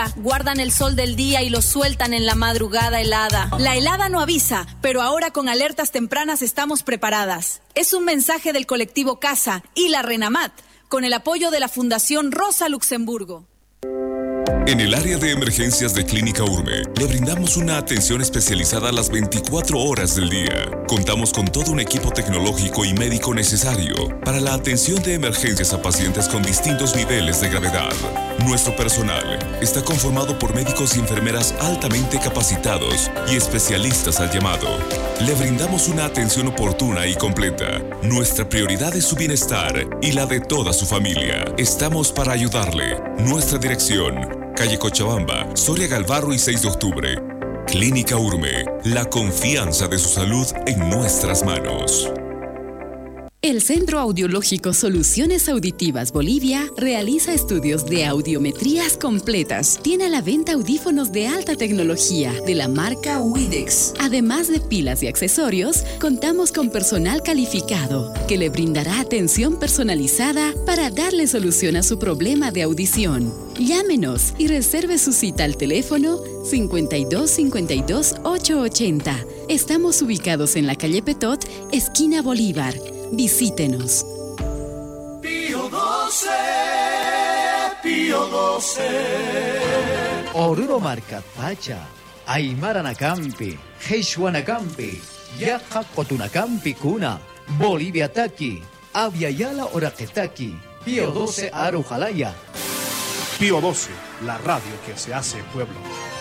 Guardan el sol del día y lo sueltan en la madrugada helada. La helada no avisa, pero ahora con alertas tempranas estamos preparadas. Es un mensaje del colectivo Casa y la RENAMAT, con el apoyo de la Fundación Rosa Luxemburgo. En el área de emergencias de Clínica Urbe, le brindamos una atención especializada a las 24 horas del día. Contamos con todo un equipo tecnológico y médico necesario para la atención de emergencias a pacientes con distintos niveles de gravedad. Nuestro personal está conformado por médicos y enfermeras altamente capacitados y especialistas al llamado. Le brindamos una atención oportuna y completa. Nuestra prioridad es su bienestar y la de toda su familia. Estamos para ayudarle. Nuestra dirección: calle Cochabamba, Soria Galvarro y 6 de octubre. Clínica Urme, la confianza de su salud en nuestras manos. El Centro Audiológico Soluciones Auditivas Bolivia realiza estudios de audiometrías completas. Tiene a la venta audífonos de alta tecnología de la marca Widex. Además de pilas y accesorios, contamos con personal calificado que le brindará atención personalizada para darle solución a su problema de audición. Llámenos y reserve su cita al teléfono 52 52 880. Estamos ubicados en la calle Petot, esquina Bolívar. Visítenos. Pío 12, Pío 12. Oruro marca Pacha, Aymara Nakampi, Heishua Nakampi, Yaja Cotunakampi Kuna, Bolivia Taki, Aviala Oraquetaki, Pío 12 Arujalaya. Pío 12, la radio que se hace pueblo.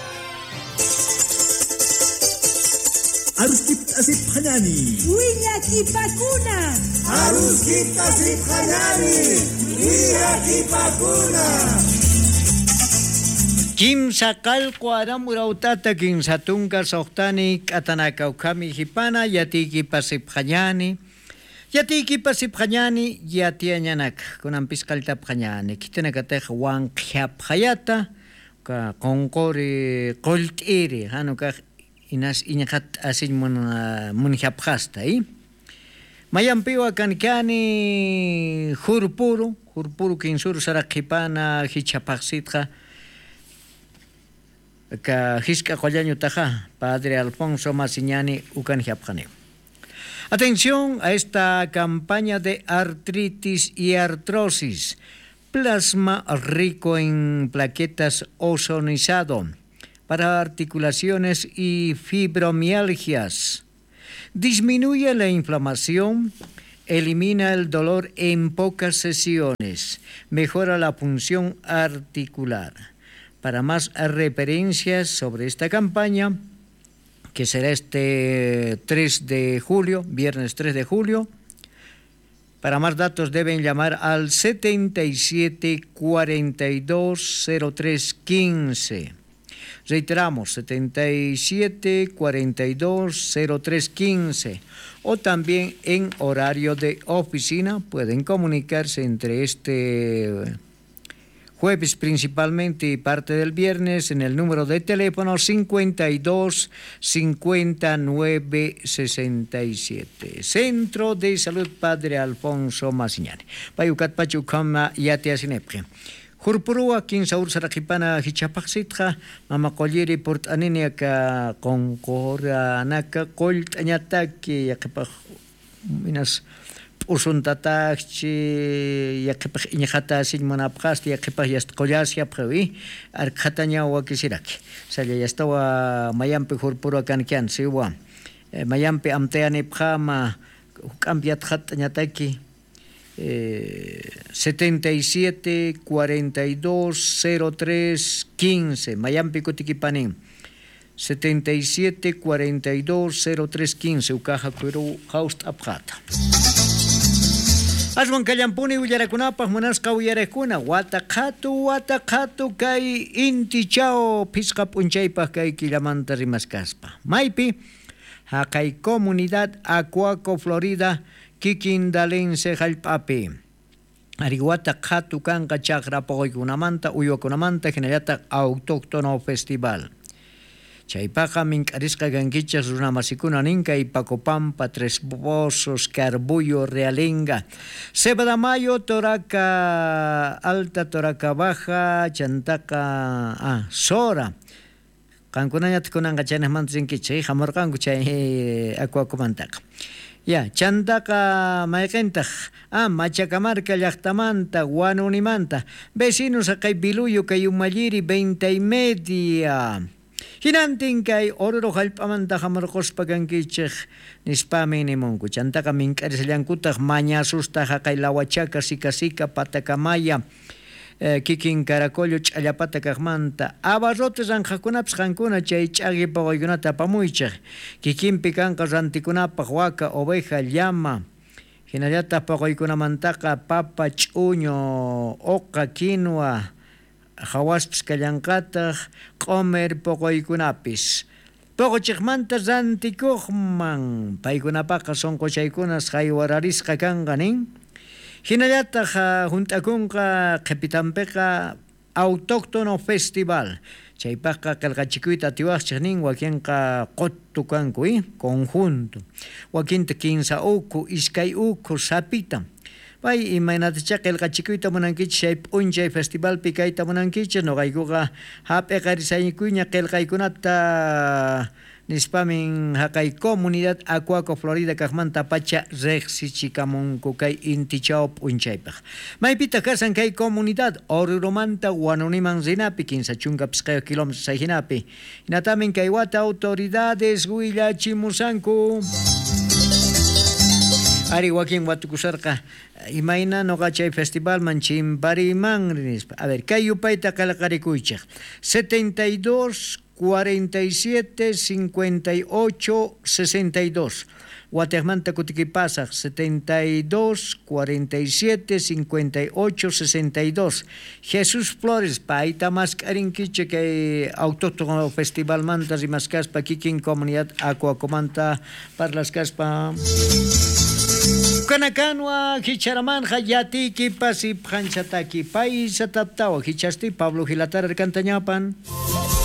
Aruskip asip hanani. Huiñaki pakuna. Aruskip asip hanani. Huiñaki pakuna. Kimsa kalko aramurautata kimsa tunka sohtani katanakaukami hipana yatiki pasip hanani. Yatiki pasip hanani yatiañanak kunan piskalta hanani. Kitenakatek wan khyap hayata ka konkori koltiri hanuka inas iñakat asin mun hapjasta mayampiwa kankani hurpuru kinsur sarakipana hichapaqsitqa ka hiska qollaño taja Padre Alfonso Masiñani ukan hapqani. Atención a esta campaña de artritis y artrosis. Plasma rico en plaquetas ozonizado para articulaciones y fibromialgias. Disminuye la inflamación, elimina el dolor en pocas sesiones, mejora la función articular. Para más referencias sobre esta campaña, que será este 3 de julio, viernes 3 de julio, para más datos deben llamar al 77 42 03 15. Reiteramos, 77 42 03 15. O también en horario de oficina pueden comunicarse entre este jueves principalmente y parte del viernes en el número de teléfono 52 59 67. Centro de Salud Padre Alfonso Masiñani. Payukat Pachukama Yatiasinepje. Hurpurua kin saur sarakipana hichapaqsitqa mamakolliri port'anini ka qonkora naka qolt añataki yaqipaq minas usuntataqchi yaqipaq iñaqata sinmanapqasti yaqipaq yastqollasya pqawi arqataña wakisiraki salla yastawa mayampi hurpurua kankian siwa mayampi amteanipqama huk'ampiatqat añataki 77 42 03 15 Mayampi Cotiquipanín 77 42 03 15 Ucaja Cuero Haust Abjata Aswan Kallampuni Uyarakunapas Manasqa Uyarakuna Watakatu Kai Inti Chao Pisqap Unchaypas Kai Killamanta Rimaskaspa Maypi Hakay Comunidad Acuaco Florida Kikindalense Jalpapi Arihuata Khatu Kanka Chakra Poykunamanta Uyukunamanta Generata Autóctono Festival Chaypaqa mink'arisqa kankichas runamasikuna ninka Ipacopampa, Tres Pozos, Carbullo, Realenga, Ceba de Mayo, Toraca Alta, Toraca Baja, Chantaca, Sora. Kankunañata kunanqa chaynaqmanta rinkichik hamurqanku chay Acuacumantaqa. Ya, Chantaqa mayqintaq Machacamarca llaqtamanta Wanunimanta vecinos kay Biluyo kay Umalliri 20:30 hinantin kay Oruro hallp'amanta hamurquspa kankichik nispami nimunku Chantaqa mink'arisllankutaj mañasustaq kay Lawachaca, Sika, Patacamaya, kikin Caracollo ch'allapata kaqmanta abarrotes ranqakunapis qankuna chay ch'aqi paquykunata apamuychaq kikinpi kanqa rantikunapaq waka, oveja, llama, hinallataq paquykunamantaqa papa, ch'uño, oqa, quinoa, hawaspis kallanqataq q'umer paquykunapis poqochiqmanta rantikuqman paykunapaqa sonqochaykunas haywararisqa kanqa nin hinallataq juntakunqa Qhipitanpiqa autóctono festival chaypaqa qillqachikuyta tiwaqchik nin wakinqa quttu kanku conjunto wakinta kinsa ukhu iskay ukhu sapita pay imaynatacha qillqachikuyta munankichik chay p'unchay festivalpi kayta munankichik noqaykuqa hap'iqarisaykuña qillqaykunata nispamin haqay comunidad Acuaco Florida kaqmanta pacha reqsichikamunku kay intichao p'unchaypaq maypita kasan kay comunidad Oruromanta Wanuniman rinapi 15 chunkapish kilómetros hinapi hinatamin kay wata autoridades willachimusanku ari wakin watukusarqa imayna noqa chay festivalman chimpariman nispa a ver kay yupayta qalqarikuychik 72 47 58 62 Guatemanta kutikipasaq 72 47 58 62 Jesús Flores paita mascarinkiche kay autóctono festival manta rimaskaspa kikin comunidad Acuacomanta parlaskaspa Kanakanwa hicharamanja yatiki pasip hanchataki paisa taptawa hichasti Pablo Gilatar Cantañapan